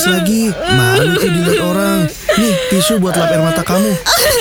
lagi. Malu tuh dilihat orang. Nih, tisu buat lap air mata kamu.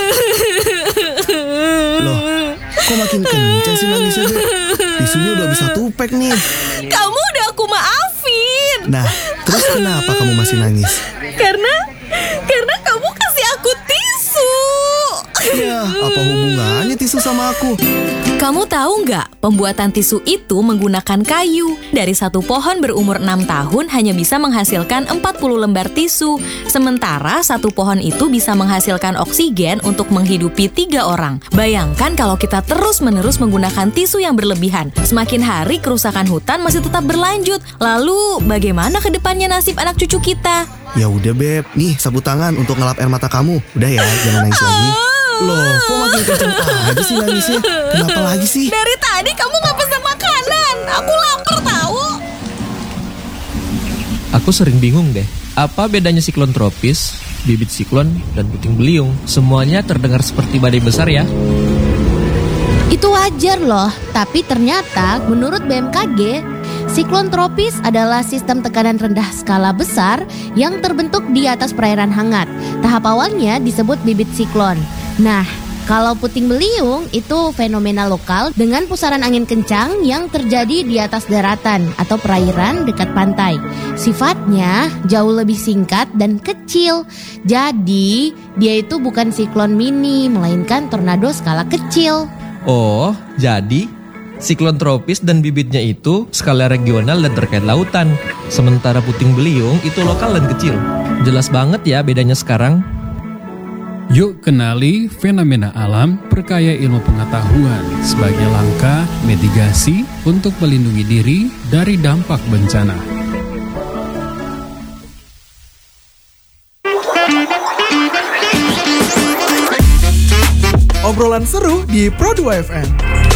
Loh, kok makin kenceng sih nangisnya, Beb? Tisunya udah bisa tupek nih. Kamu udah aku maafin. Nah, terus kenapa kamu masih nangis? Karena kamu kasih aku tisu. Ya, apa hubungannya tisu sama aku? Kamu tahu nggak, pembuatan tisu itu menggunakan kayu. Dari satu pohon berumur 6 tahun hanya bisa menghasilkan 40 lembar tisu. Sementara satu pohon itu bisa menghasilkan oksigen untuk menghidupi 3 orang. Bayangkan kalau kita terus-menerus menggunakan tisu yang berlebihan. Semakin hari kerusakan hutan masih tetap berlanjut. Lalu bagaimana ke depannya nasib anak cucu kita? Ya udah, Beb. Nih, sapu tangan untuk ngelap air mata kamu. Udah ya, jangan nangis lagi. Loh, kok makin kenceng aja sih nangisnya? Kenapa lagi sih? Dari tadi kamu nggak pesan makanan. Aku lapar tahu. Aku sering bingung deh, apa bedanya siklon tropis, bibit siklon, dan puting beliung? Semuanya terdengar seperti badai besar ya. Itu wajar loh, tapi ternyata menurut BMKG, siklon tropis adalah sistem tekanan rendah skala besar yang terbentuk di atas perairan hangat. Tahap awalnya disebut bibit siklon. Nah, kalau puting beliung itu fenomena lokal dengan pusaran angin kencang yang terjadi di atas daratan atau perairan dekat pantai. Sifatnya jauh lebih singkat dan kecil. Jadi, dia itu bukan siklon mini, melainkan tornado skala kecil. Oh, jadi siklon tropis dan bibitnya itu skala regional dan terkait lautan. Sementara puting beliung itu lokal dan kecil. Jelas banget ya bedanya sekarang. Yuk kenali fenomena alam perkaya ilmu pengetahuan sebagai langkah mitigasi untuk melindungi diri dari dampak bencana. Obrolan seru di Pro 2 FM.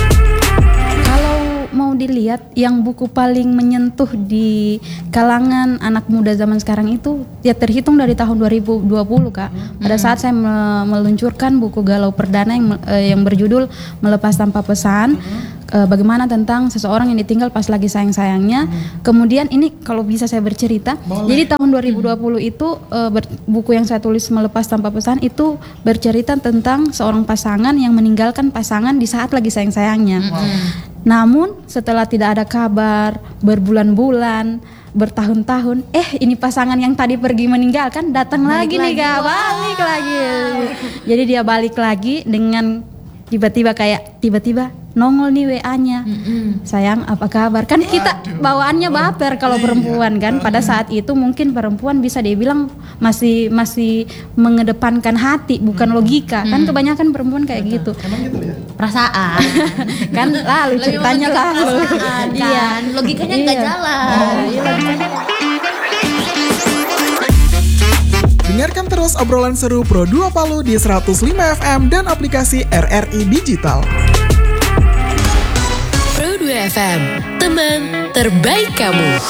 Mau dilihat yang buku paling menyentuh di kalangan anak muda zaman sekarang itu ya terhitung dari tahun 2020, Kak. Pada saat saya meluncurkan buku galau perdana yang berjudul Melepas Tanpa Pesan, bagaimana tentang seseorang yang ditinggal pas lagi sayang-sayangnya. Kemudian ini kalau bisa saya bercerita. Jadi tahun 2020 itu buku yang saya tulis Melepas Tanpa Pesan itu bercerita tentang seorang pasangan yang meninggalkan pasangan di saat lagi sayang-sayangnya. Namun setelah tidak ada kabar, berbulan-bulan, bertahun-tahun, ini pasangan yang tadi pergi meninggalkan datang lagi nih Kak, balik lagi. Jadi dia balik lagi dengan tiba-tiba nongol nih WA-nya. Sayang, apa kabar? Kan kita bawaannya baper kalau perempuan kan. Pada saat itu mungkin perempuan bisa dibilang masih mengedepankan hati bukan logika. Kan kebanyakan perempuan kayak gitu. Emang gitu ya? Perasaan. Kan lalu ceritanya lalu. Iya, logikanya nggak jalan. Dengarkan terus obrolan seru Pro 2 Palu di 105 FM dan aplikasi RRI Digital. Pro 2 FM, teman terbaik kamu.